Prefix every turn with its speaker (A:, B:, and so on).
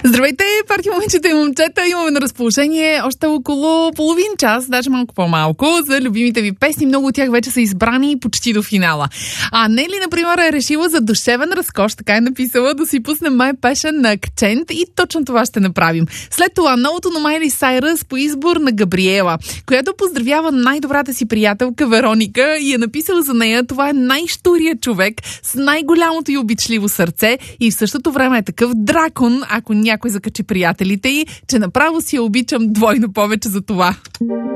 A: Здравейте, парти момичета и момчета! Имаме на разположение още около половин час, даже малко по-малко, за любимите ви песни. Много от тях вече са избрани почти до финала. А Нели, например, е решила за душевен разкош, така е написала, да си пусне My Passion на акцент и точно това ще направим. След това новото на Майли Сайръс по избор на Габриела, която поздравява най-добрата си приятелка Вероника и е написала за нея: това е най-щурия човек с най-голямото и обичливо сърце и в същото време е такъв дракон, ако някой закачи приятелите й, че направо си я обичам двойно повече за това.